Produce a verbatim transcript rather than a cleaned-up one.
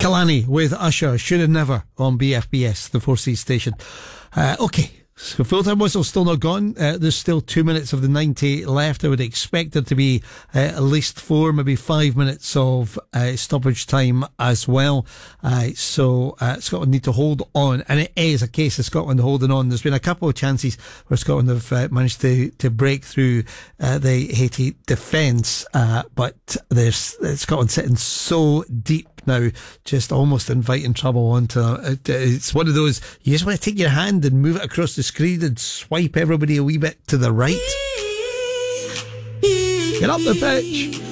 Kalani with Usher, Should Have Never on B F B S, the four C station. Uh, okay. So full-time whistle still not gone. Uh, there's still two minutes of the ninety left. I would expect there to be uh, at least four, maybe five minutes of uh, stoppage time as well. Uh, so uh, Scotland need to hold on, and it is a case of Scotland holding on. There's been a couple of chances where Scotland have uh, managed to to break through uh, the Haiti defence, uh, but there's uh, Scotland sitting so deep now, just almost inviting trouble onto them. It's one of those, you just want to take your hand and move it across the screen and swipe everybody a wee bit to the right. Get up the pitch.